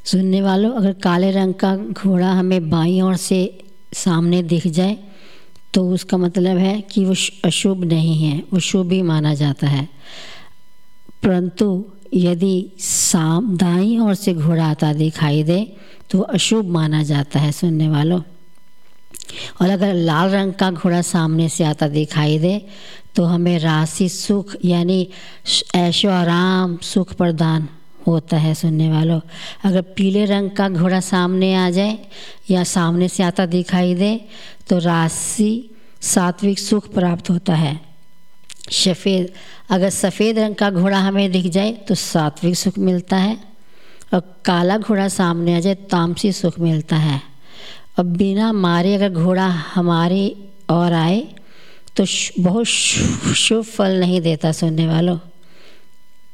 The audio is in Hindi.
सुनने वालों, अगर काले रंग का घोड़ा हमें बाईं ओर से सामने दिख जाए तो उसका मतलब है कि वो अशुभ नहीं है, वो शुभ ही माना जाता है। परंतु यदि दाईं ओर से घोड़ा आता दिखाई दे तो अशुभ माना जाता है सुनने वालों। और अगर लाल रंग का घोड़ा सामने से आता दिखाई दे तो हमें राशि सुख यानी ऐशो आराम सुख प्रदान होता है सुनने वालों। अगर पीले रंग का घोड़ा सामने आ जाए या सामने से आता दिखाई दे तो राशि सात्विक सुख प्राप्त होता है। अगर सफ़ेद रंग का घोड़ा हमें दिख जाए तो सात्विक सुख मिलता है और काला घोड़ा सामने आ जाए तामसी सुख मिलता है। और बिना मारे अगर घोड़ा हमारी ओर आए तो बहुत शुभ फल नहीं देता सुनने वालों।